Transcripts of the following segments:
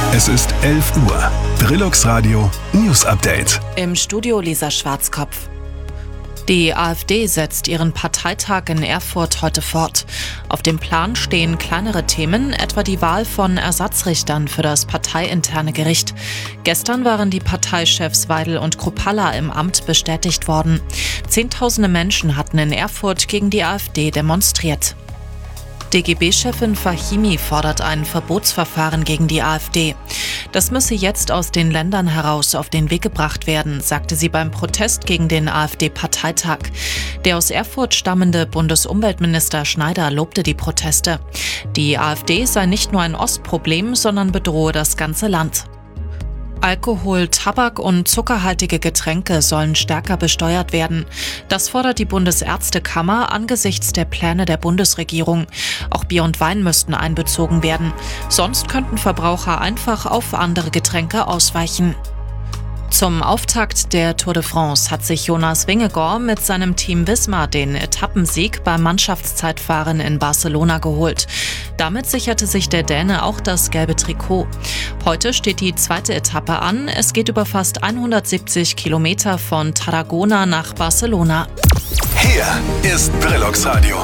Es ist 11 Uhr. Brillux Radio News Update. Im Studio Lisa Schwarzkopf. Die AfD setzt ihren Parteitag in Erfurt heute fort. Auf dem Plan stehen kleinere Themen, etwa die Wahl von Ersatzrichtern für das parteiinterne Gericht. Gestern waren die Parteichefs Weidel und Kruppalla im Amt bestätigt worden. Zehntausende Menschen hatten in Erfurt gegen die AfD demonstriert. DGB-Chefin Fahimi fordert ein Verbotsverfahren gegen die AfD. Das müsse jetzt aus den Ländern heraus auf den Weg gebracht werden, sagte sie beim Protest gegen den AfD-Parteitag. Der aus Erfurt stammende Bundesumweltminister Schneider lobte die Proteste. Die AfD sei nicht nur ein Ostproblem, sondern bedrohe das ganze Land. Alkohol, Tabak und zuckerhaltige Getränke sollen stärker besteuert werden. Das fordert die Bundesärztekammer angesichts der Pläne der Bundesregierung. Auch Bier und Wein müssten einbezogen werden. Sonst könnten Verbraucher einfach auf andere Getränke ausweichen. Zum Auftakt der Tour de France hat sich Jonas Vingegaard mit seinem Team Visma den Etappensieg beim Mannschaftszeitfahren in Barcelona geholt. Damit sicherte sich der Däne auch das gelbe Trikot. Heute steht die zweite Etappe an. Es geht über fast 170 Kilometer von Tarragona nach Barcelona. Hier ist Brillux Radio.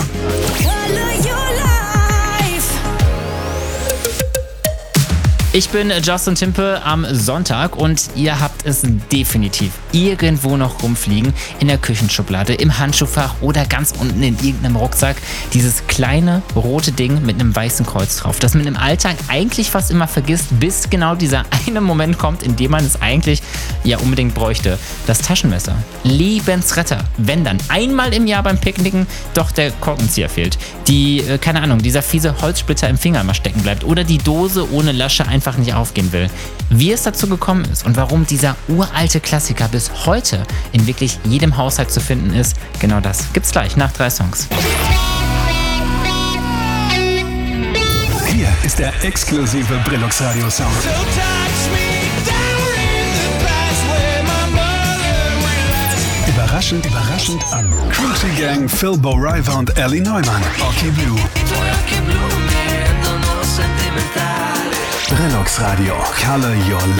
Ich bin Justin Timpe am Sonntag und ihr habt es definitiv irgendwo noch rumfliegen, in der Küchenschublade, im Handschuhfach oder ganz unten in irgendeinem Rucksack. Dieses kleine rote Ding mit einem weißen Kreuz drauf, das man im Alltag eigentlich fast immer vergisst, bis genau dieser eine Moment kommt, in dem man es eigentlich ja unbedingt bräuchte. Das Taschenmesser. Lebensretter. Wenn dann einmal im Jahr beim Picknicken doch der Korkenzieher fehlt. Dieser fiese Holzsplitter im Finger immer stecken bleibt oder die Dose ohne Lasche einfach nicht aufgehen will. Wie es dazu gekommen ist und warum dieser uralte Klassiker bis heute in wirklich jedem Haushalt zu finden ist, genau das gibt's gleich nach 3 Songs. Hier ist der exklusive Brillux Radio Sound. Überraschend an. Cruisy Gang, Phil Bo Riva und Ellie Neumann. Okay Blue. Brillux Radio. Color Your